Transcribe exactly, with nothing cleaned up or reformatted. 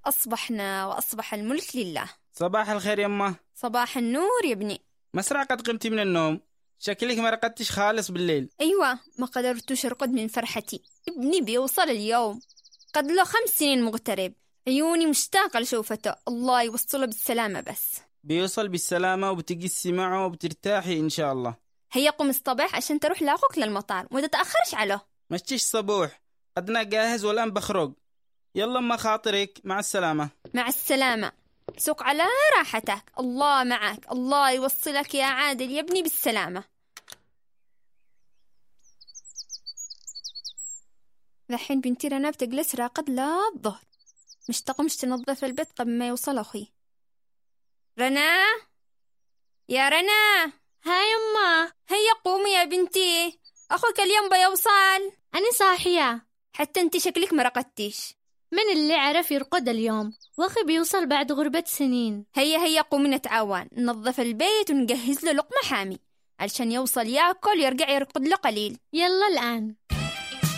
أصبحنا وأصبح الملك لله. صباح الخير يما. صباح النور يا ابني. مسرع قد قمتي من النوم، شكلك ما رقدتش خالص بالليل. أيوة، ما قدرتش أرقد من فرحتي، ابني بيوصل اليوم، قد له خمس سنين مغترب، عيوني مشتاقة لشوفته، الله يوصله بالسلامة. بس بيوصل بالسلامة وبتقسي معه وبترتاحي إن شاء الله. هيا قم الصباح عشان تروح لاخوك للمطار وما تتأخرش عليه. مشتيش صبوح، قدنا جاهز والآن بخرج. يلا ما خاطرك، مع السلامة. مع السلامة، سوق على راحتك، الله معك، الله يوصلك يا عادل يا ابني بالسلامة. الحين بنتي رنا بتجلس راقد لا الظهر، مش تقومش تنظف البيت قبل ما يوصل أخي. رنا يا رنا. ها يما. هيا قومي يا بنتي، أخوك اليوم بيوصل. أنا صاحية. حتى انت شكلك ما رقدتيش. من اللي عرف يرقد اليوم، واخي بيوصل بعد غربة سنين. هيا هيا قومي نتعاون، ننظف البيت ونجهز له لقمة حامي علشان يوصل ياكل يرجع يرقد له قليل. يلا الآن.